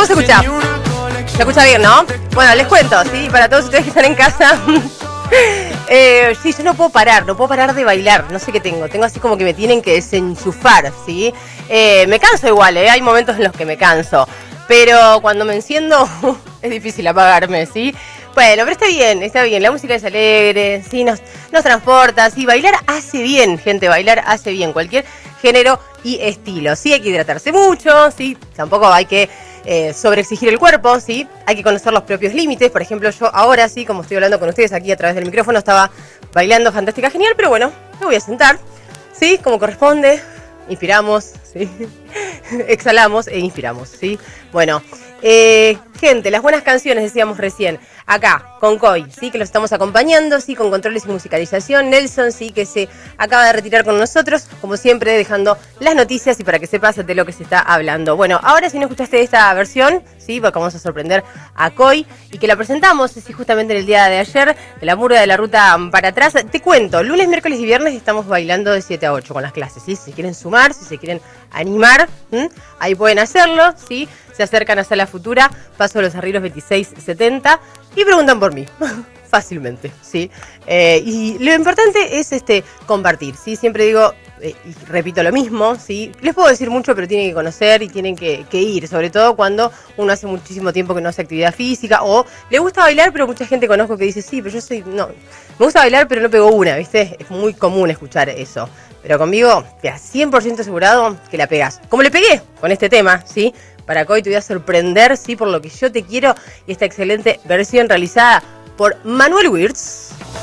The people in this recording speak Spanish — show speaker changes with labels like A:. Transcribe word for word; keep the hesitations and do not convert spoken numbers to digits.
A: ¿Cómo se escucha? Se escucha bien, ¿no? Bueno, les cuento, ¿sí? Para todos ustedes que están en casa. eh, sí, yo no puedo parar, no puedo parar de bailar. No sé qué tengo. Tengo así como que me tienen que desenchufar, ¿sí? Eh, me canso igual, ¿eh? Hay momentos en los que me canso. Pero cuando me enciendo, es difícil apagarme, ¿sí? Bueno, pero está bien, está bien. La música es alegre, ¿sí? Nos, nos transporta, ¿sí? Bailar hace bien, gente. Bailar hace bien. Cualquier género y estilo. Sí, hay que hidratarse mucho, ¿sí? Tampoco hay que eh, sobreexigir el cuerpo, ¿sí? Hay que conocer los propios límites. Por ejemplo, yo ahora sí, como estoy hablando con ustedes aquí a través del micrófono, estaba bailando fantástica, genial, pero bueno, me voy a sentar, ¿sí? Como corresponde. Inspiramos, ¿sí? Exhalamos e inspiramos, ¿sí? Bueno, eh, gente, las buenas canciones, decíamos recién, acá, con Coy, ¿sí? Que los estamos acompañando, ¿sí? Con controles y musicalización. Nelson, ¿sí? Que se acaba de retirar con nosotros, como siempre, dejando las noticias y para que sepas de lo que se está hablando. Bueno, ahora si no escuchaste esta versión, ¿sí? Porque vamos a sorprender a Coy y que la presentamos, ¿sí? Justamente en el día de ayer, de la murga de la ruta para atrás. Te cuento, lunes, miércoles y viernes estamos bailando de siete a ocho con las clases, ¿sí? Si se quieren sumar, si se quieren animar, ¿m? Ahí pueden hacerlo, ¿sí? Se acercan a Sala Futura, Paso de los Arrieros veintiséis setenta y preguntan por mí, fácilmente, ¿sí? Eh, y lo importante es este compartir, ¿sí? Siempre digo, eh, y repito lo mismo, ¿sí? Les puedo decir mucho, pero tienen que conocer y tienen que, que ir, sobre todo cuando uno hace muchísimo tiempo que no hace actividad física o le gusta bailar, pero mucha gente conozco que dice, sí, pero yo soy, no, me gusta bailar, pero no pego una, ¿viste? Es muy común escuchar eso. Pero conmigo, mira, cien por ciento asegurado que la pegás. Como le pegué con este tema, ¿sí? Para que hoy te voy a sorprender, ¿sí? Por lo que yo te quiero y esta excelente versión realizada por Manuel Wirtz.